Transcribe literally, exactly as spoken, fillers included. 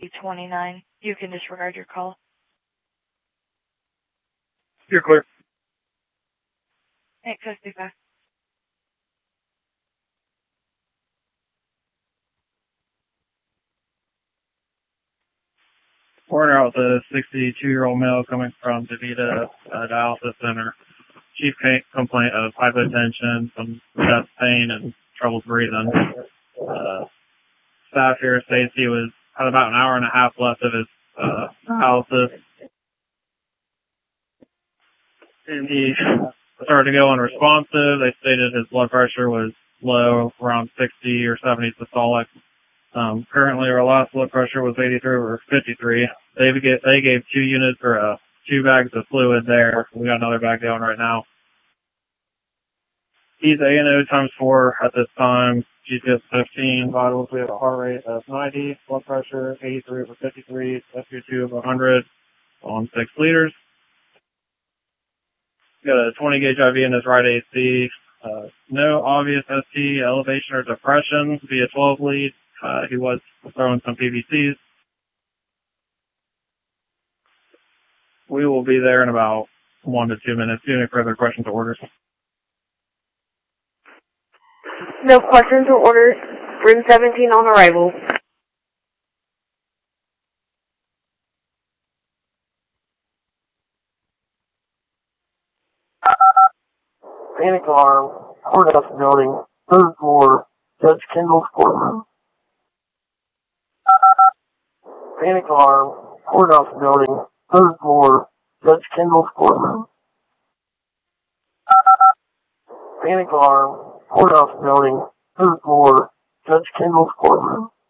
twenty-nine. You can disregard your call. You're clear. Access device. Warner out the sixty-two-year-old male coming from DaVita uh, Dialysis Center. Chief complaint of hypotension, some chest pain, and trouble breathing. Uh, staff here states he was had about an hour and a half left of his uh, dialysis, and he started to go unresponsive. They stated his blood pressure was low, around sixty or seventy systolic. Um, currently, our last blood pressure was eighty-three or fifty-three. They gave, they gave two units or uh, two bags of fluid there. We got another bag going right now. He's A and O times four at this time. G C S fifteen vitals. We have a heart rate of ninety, blood pressure eighty-three over fifty-three, S P two of one hundred on six liters. Got a twenty gauge I V in his right A C. Uh, no obvious S T elevation or depression via twelve lead. Uh, he was throwing some P V Cs. We will be there in about one to two minutes. Do you have any further questions or orders? No questions or orders. Room seventeen on arrival. Panic alarm. Courthouse building. Third floor. Judge Kendall's courtroom. Panic alarm. Courthouse building. Third floor. Judge Kendall's courtroom. Panic alarm. Courthouse building. Third floor. Judge Kendall's courtroom.